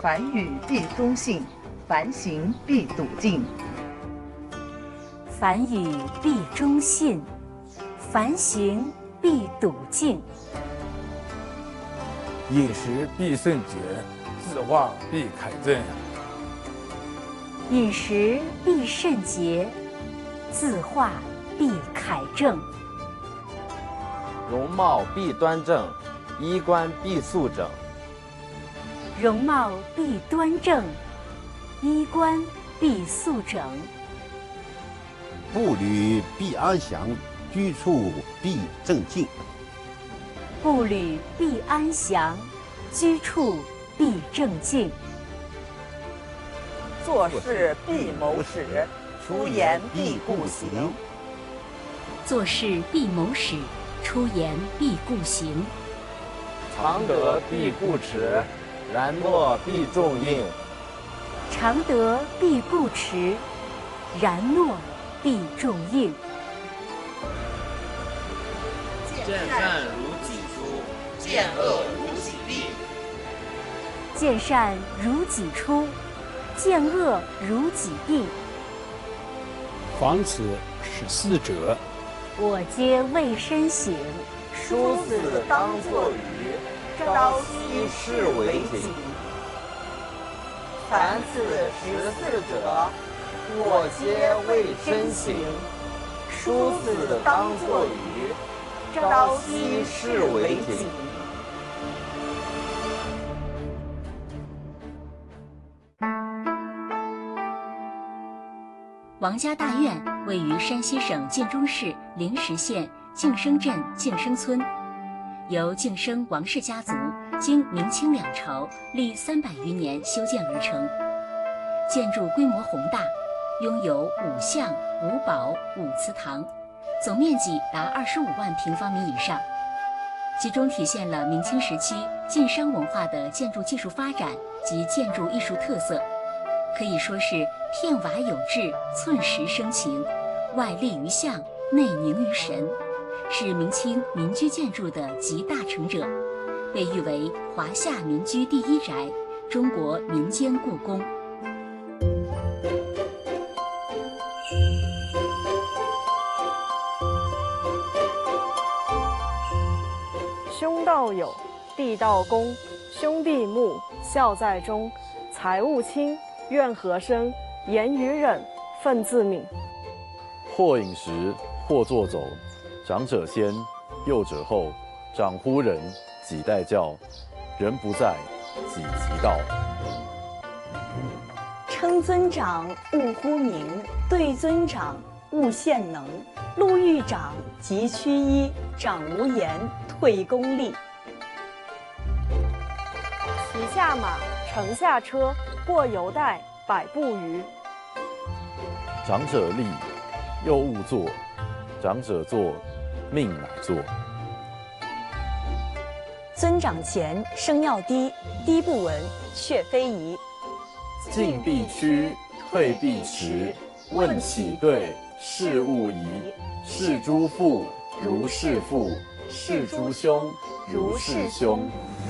凡语必忠信，凡行必笃敬。 凡语必忠信，凡行必笃敬。 饮食必圣洁，字画必楷正。 饮食必圣洁，字画必楷正。 容貌必端正，衣冠必素整。 容貌必端正，衣冠必素整。 步履必安详，居处必正静。 步履必安详，居处必正静。 做事必谋始，出言必顾行。 做事必谋始，出言必顾行。 常德必固持，然诺必重应。 常德必固持，然诺必重应。 见善如己出，见恶如己避。 见善如己出，见恶如己避。 房子14者， 我皆为身行。 殊死当作鱼，朝夕视为己。凡此14者，我皆为身行。殊死当作鱼，朝夕视为己。 王家大院位于山西省晋中市灵石县晋生镇晋生村，由晋生王氏家族经明清两朝历300余年修建而成。建筑规模宏大，拥有5巷、5堡、5祠堂，总面积达25万平方米以上，其中体现了明清时期晋商文化的建筑技术发展及建筑艺术特色，可以说是片瓦有致，寸石生情，外立于象，内凝于神，是明清民居建筑的集大成者，被誉为华夏民居第一宅，中国民间故宫。 兄道友，弟道恭，兄弟睦，孝在中，财物轻，怨和生，言语忍，忿自泯。 或饮食，或坐走，长者先，幼者后，长呼人，己代教，人不在，己即到。 称尊长，勿呼名；对尊长，勿献能。路遇长，即趋揖；长无言，退恭立。 骑下马，乘下车，过犹待100步余。 长者立，又勿坐；长者坐，命乃坐。 尊长前，声要低，低不闻，却非宜。 进必趋，退必迟。问起对，事勿疑。是诸父，如是父；是诸兄，如是兄。